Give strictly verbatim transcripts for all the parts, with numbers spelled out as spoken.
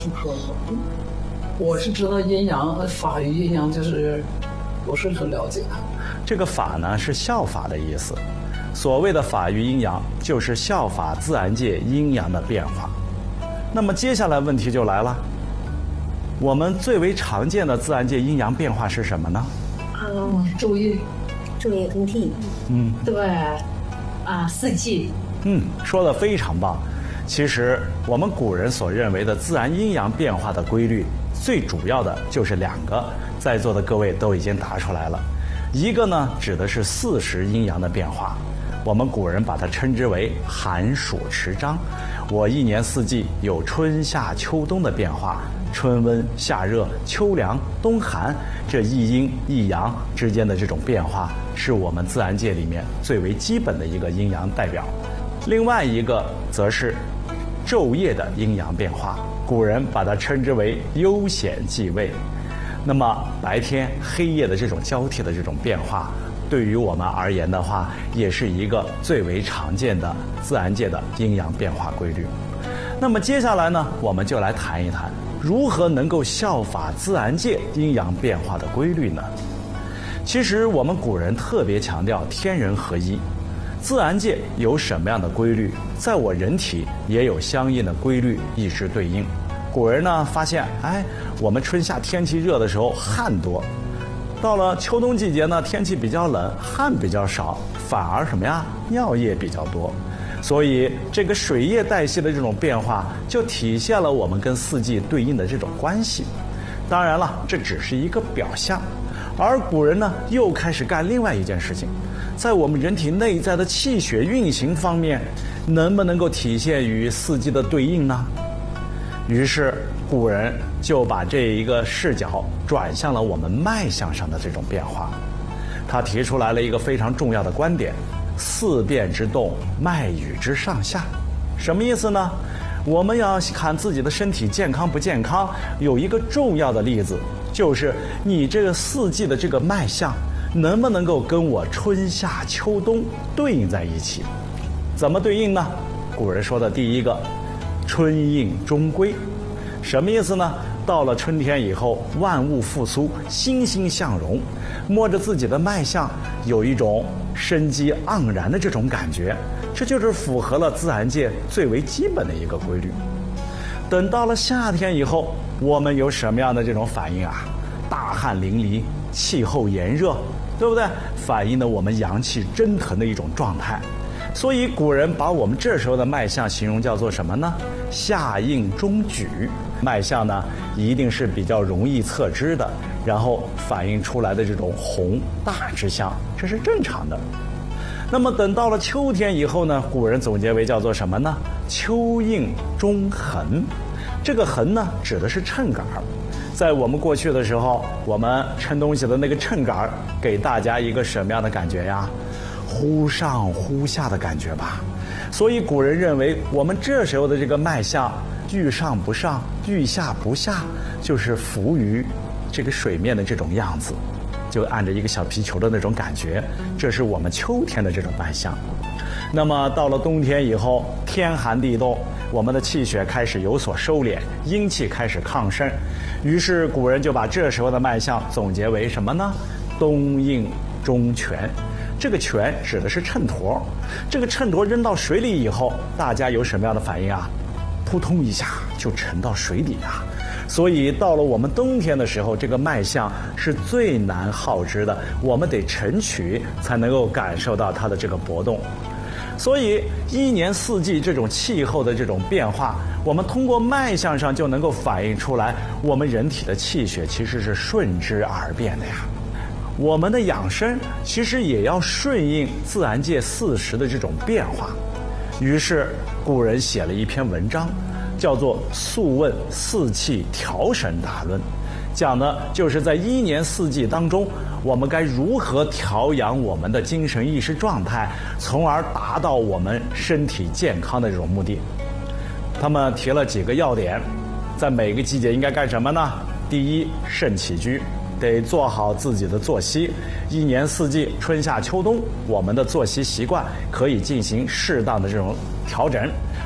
说说。我是知道阴阳和法与阴阳，就是不是很了解。 这个法呢是效法的意思，所谓的法与阴阳，就是效法自然界阴阳的变化。那么接下来问题就来了，我们最为常见的自然界阴阳变化是什么呢？ 嗯， 昼夜， 昼夜更替。 嗯， 对，啊，四季。 嗯，说得非常棒。其实我们古人所认为的自然阴阳变化的规律，最主要的就是两个，在座的各位都已经答出来了。一个呢，指的是四时阴阳的变化，我们古人把它称之为寒暑持章。我一年四季有春夏秋冬的变化，春温夏热秋凉冬寒，这一阴一阳之间的这种变化，是我们自然界里面最为基本的一个阴阳代表。另外一个则是昼夜的阴阳变化，古人把它称之为悠闲继位。那么白天黑夜的这种交替的这种变化，对于我们而言的话，也是一个最为常见的自然界的阴阳变化规律。那么接下来呢，我们就来谈一谈如何能够效法自然界阴阳变化的规律呢？其实我们古人特别强调天人合一，自然界有什么样的规律，在我人体也有相应的规律一直对应。古人呢发现，哎，我们春夏天气热的时候汗多，到了秋冬季节呢，天气比较冷，汗比较少，反而什么呀，尿液比较多。所以这个水液代谢的这种变化，就体现了我们跟四季对应的这种关系。当然了，这只是一个表象。而古人呢，又开始干另外一件事情，在我们人体内在的气血运行方面，能不能够体现与四季的对应呢？于是古人就把这一个视角转向了我们脉象上的这种变化。他提出来了一个非常重要的观点：四变之动，脉与之上下。什么意思呢？我们要看自己的身体健康不健康，有一个重要的例子，就是你这个四季的这个脉象能不能够跟我春夏秋冬对应在一起。怎么对应呢？古人说的第一个，春应中归。什么意思呢？到了春天以后，万物复苏，欣欣向荣，摸着自己的脉象，有一种生机盎然的这种感觉，这就是符合了自然界最为基本的一个规律。等到了夏天以后，我们有什么样的这种反应啊？大汗淋漓，气候炎热，对不对？反映了我们阳气蒸腾的一种状态。所以古人把我们这时候的脉象形容叫做什么呢？夏应中举。脉象呢，一定是比较容易测知的，然后反映出来的这种红大之象，这是正常的。那么等到了秋天以后呢，古人总结为叫做什么呢？秋应中衡。这个衡呢，指的是秤杆。在我们过去的时候，我们称东西的那个秤杆，给大家一个什么样的感觉呀？忽上忽下的感觉吧。所以古人认为，我们这时候的这个脉象，遇上不上，遇下不下，就是浮于这个水面的这种样子，就按着一个小皮球的那种感觉，这是我们秋天的这种脉象。那么到了冬天以后，天寒地冻，我们的气血开始有所收敛，阴气开始亢盛，于是古人就把这时候的脉象总结为什么呢？冬应中泉。这个泉指的是秤砣，这个秤砣扔到水里以后，大家有什么样的反应啊？扑通一下就沉到水底啊！所以到了我们冬天的时候，这个脉象是最难耗知的，我们得晨取才能够感受到它的这个波动。所以一年四季这种气候的这种变化，我们通过脉象上就能够反映出来，我们人体的气血其实是顺之而变的呀。我们的养生其实也要顺应自然界四时的这种变化。于是古人写了一篇文章，叫做《素问四气调神大论》，讲的就是在一年四季当中，我们该如何调养我们的精神意识状态，从而达到我们身体健康的这种目的。他们提了几个要点，在每个季节应该干什么呢？第一，慎起居，得做好自己的作息。一年四季，春夏秋冬，我们的作息习惯可以进行适当的这种调整。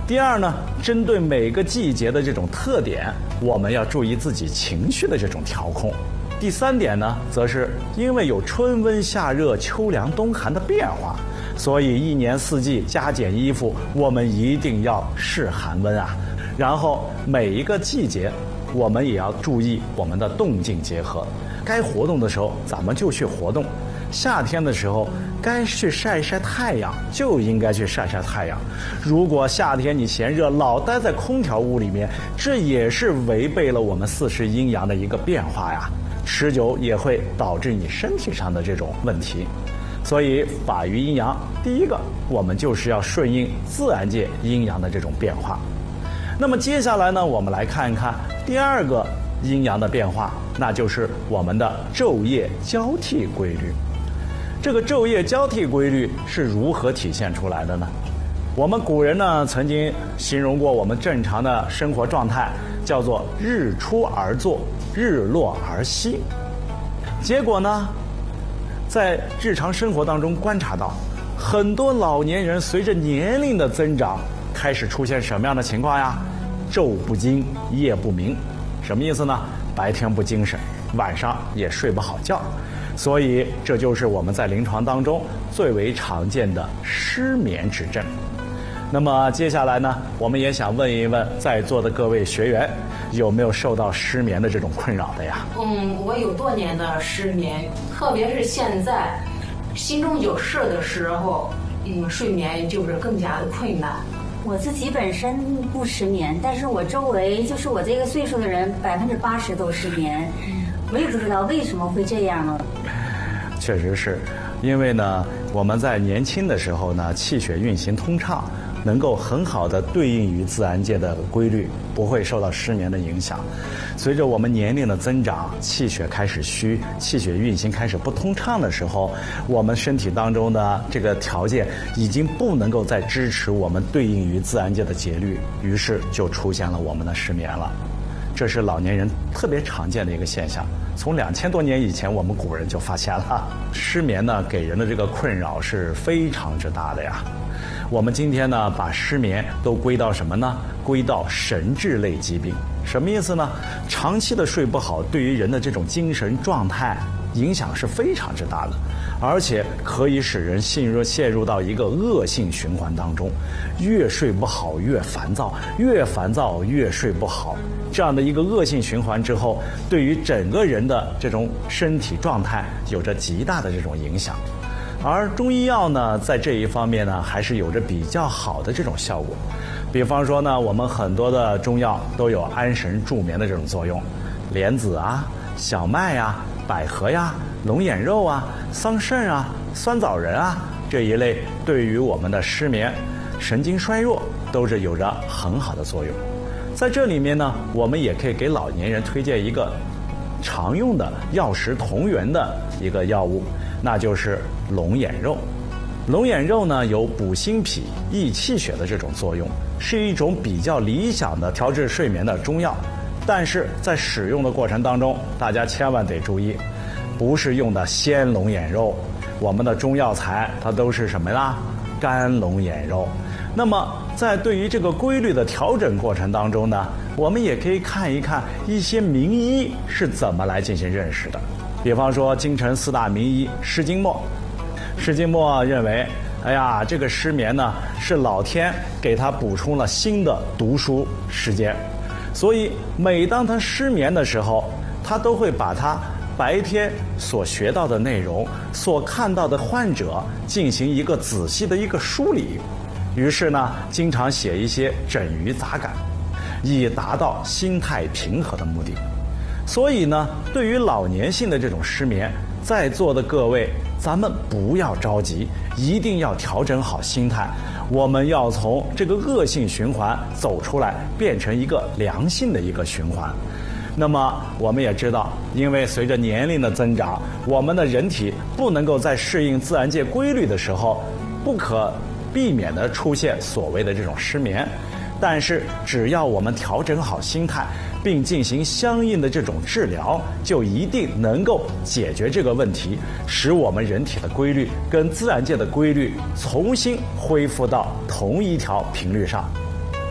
第二呢，针对每个季节的这种特点，我们要注意自己情绪的这种调控。第三点呢，则是因为有春温夏热、秋凉冬寒的变化，所以一年四季加减衣服，我们一定要视寒温啊。然后每一个季节，我们也要注意我们的动静结合，该活动的时候咱们就去活动。夏天的时候，该去晒晒太阳就应该去晒晒太阳。如果夏天你嫌热，老待在空调屋里面，这也是违背了我们四时阴阳的一个变化呀，持久也会导致你身体上的这种问题。所以法于阴阳，第一个我们就是要顺应自然界阴阳的这种变化。那么接下来呢，我们来看一看第二个阴阳的变化，那就是我们的昼夜交替规律。这个昼夜交替规律是如何体现出来的呢？我们古人呢曾经形容过我们正常的生活状态，叫做日出而作，日落而息。结果呢，在日常生活当中观察到，很多老年人随着年龄的增长，开始出现什么样的情况呀？昼不惊，夜不明。什么意思呢？白天不精神，晚上也睡不好觉。所以这就是我们在临床当中最为常见的失眠之症。那么接下来呢，我们也想问一问在座的各位学员，有没有受到失眠的这种困扰的呀？ 嗯，我有多年的失眠，特别是现在心中有事的时候，嗯，睡眠就是更加的困难。 我自己本身不失眠，但是我周围就是我这个岁数的人，百分之八十都失眠。我也不知道为什么会这样呢？ 确实是，因为呢，我们在年轻的时候呢，气血运行通畅，能够很好的对应于自然界的规律，不会受到失眠的影响。随着我们年龄的增长，气血开始虚，气血运行开始不通畅的时候，我们身体当中的这个条件已经不能够再支持我们对应于自然界的节律，于是就出现了我们的失眠了。这是老年人特别常见的一个现象，从两千多年以前我们古人就发现了。失眠呢给人的这个困扰是非常之大的呀。我们今天呢把失眠都归到什么呢？归到神志类疾病。什么意思呢？长期的睡不好，对于人的这种精神状态影响是非常之大的，而且可以使人陷入陷入到一个恶性循环当中，越睡不好越烦躁，越烦躁越睡不好，这样的一个恶性循环之后，对于整个人的这种身体状态有着极大的这种影响。而中医药呢，在这一方面呢，还是有着比较好的这种效果。比方说呢，我们很多的中药都有安神助眠的这种作用，莲子啊、小麦呀、百合呀、龙眼肉啊、桑葚啊、酸枣仁啊这一类，对于我们的失眠、神经衰弱都是有着很好的作用。在这里面呢，我们也可以给老年人推荐一个常用的药食同源的一个药物，那就是龙眼肉。龙眼肉呢有补心脾、益气血的这种作用，是一种比较理想的调治睡眠的中药。但是在使用的过程当中，大家千万得注意，不是用的鲜龙眼肉，我们的中药材它都是什么啦？干龙眼肉。那么在对于这个规律的调整过程当中呢，我们也可以看一看一些名医是怎么来进行认识的。比方说京城四大名医施金墨，施金墨认为，哎呀，这个失眠呢是老天给他补充了新的读书时间，所以每当他失眠的时候，他都会把他白天所学到的内容、所看到的患者进行一个仔细的一个梳理，于是呢，经常写一些枕语杂感，以达到心态平和的目的。所以呢，对于老年性的这种失眠，在座的各位，咱们不要着急，一定要调整好心态。我们要从这个恶性循环走出来，变成一个良性的一个循环。那么我们也知道，因为随着年龄的增长，我们的人体不能够在适应自然界规律的时候，不可避免的出现所谓的这种失眠。但是只要我们调整好心态，并进行相应的这种治疗，就一定能够解决这个问题，使我们人体的规律跟自然界的规律重新恢复到同一条频率上。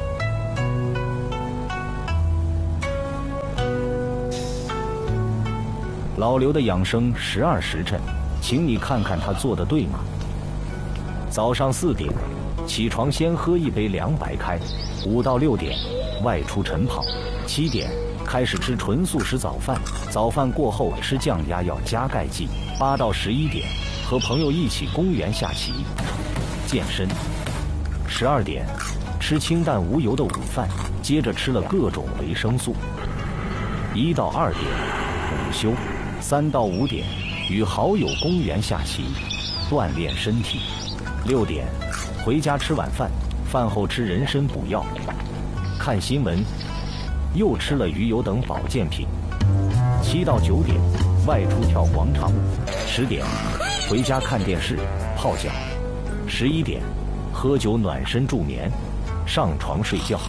老刘的养生十二时辰，请你看看他做的对吗？早上四点起床，先喝一杯凉白开；五到六点外出晨跑；七点开始吃纯素食早饭，早饭过后吃降压药加钙剂；八到十一点和朋友一起公园下棋、健身；十二点吃清淡无油的午饭，接着吃了各种维生素；一到二点午休；三到五点与好友公园下棋，锻炼身体；六点回家吃晚饭，饭后吃人参补药；看新闻，又吃了鱼油等保健品；七到九点外出跳广场舞；十点回家看电视泡脚；十一点喝酒暖身助眠，上床睡觉。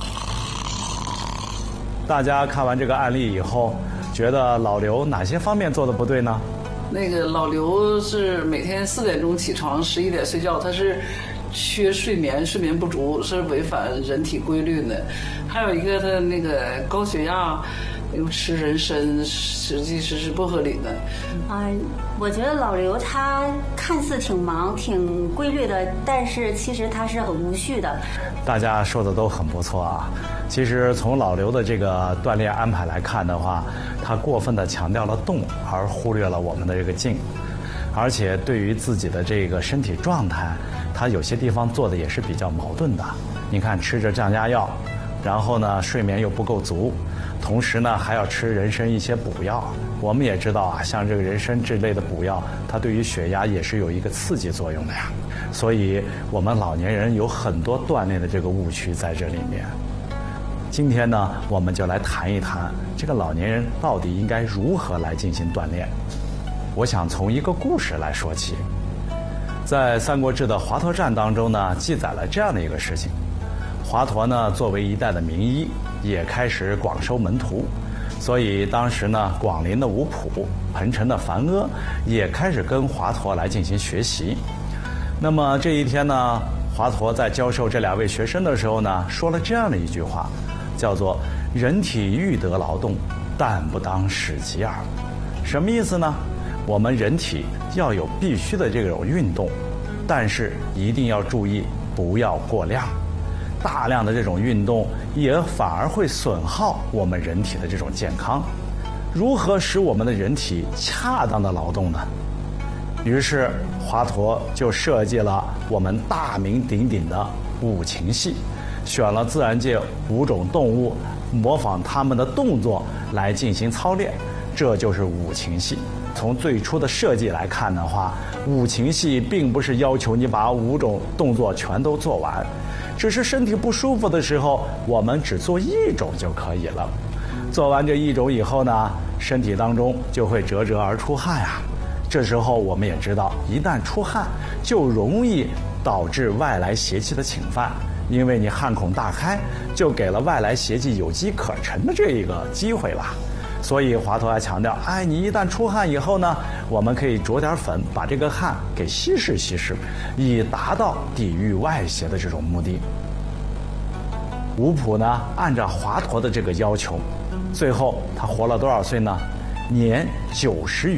大家看完这个案例以后，觉得老刘哪些方面做的不对呢？ 那个老刘是每天四点钟起床，十一点睡觉，他是缺睡眠，睡眠不足是违反人体规律的。还有一个他那个高血压，又吃人参，实际是是不合理的。 啊、呃，我觉得老刘他看似挺忙、挺规律的，但是其实他是很无序的。 大家说的都很不错啊。其实从老刘的这个锻炼安排来看的话，他过分的强调了动，而忽略了我们的这个静。而且对于自己的这个身体状态，他有些地方做的也是比较矛盾的。你看，吃着降压药，然后呢睡眠又不够足，同时呢还要吃人参一些补药。我们也知道啊，像这个人参这类的补药，它对于血压也是有一个刺激作用的呀。所以我们老年人有很多锻炼的这个误区在这里面。今天呢，我们就来谈一谈这个老年人到底应该如何来进行锻炼。我想从一个故事来说起。在《三国志》的华佗传当中呢，记载了这样的一个事情。华佗呢，作为一代的名医，也开始广收门徒，所以当时呢，广陵的吴普、彭城的樊阿也开始跟华佗来进行学习。那么这一天呢，华佗在教授这两位学生的时候呢，说了这样的一句话，叫做“人体欲得劳动，但不当使极耳”。什么意思呢？我们人体要有必须的这种运动，但是一定要注意不要过量。大量的这种运动也反而会损耗我们人体的这种健康。如何使我们的人体恰当的劳动呢？于是华佗就设计了我们大名鼎鼎的五禽戏，选了自然界五种动物，模仿它们的动作来进行操练，这就是五禽戏。从最初的设计来看的话，五禽戏并不是要求你把五种动作全都做完，只是身体不舒服的时候，我们只做一种就可以了。做完这一种以后呢，身体当中就会折折而出汗啊。这时候我们也知道，一旦出汗，就容易导致外来邪气的侵犯，因为你汗孔大开，就给了外来邪气有机可乘的这一个机会了。所以华佗还强调，哎，你一旦出汗以后呢，我们可以着点粉，把这个汗给稀释稀释，以达到抵御外邪的这种目的。吴普呢，按照华佗的这个要求，最后他活了多少岁呢？年九十余。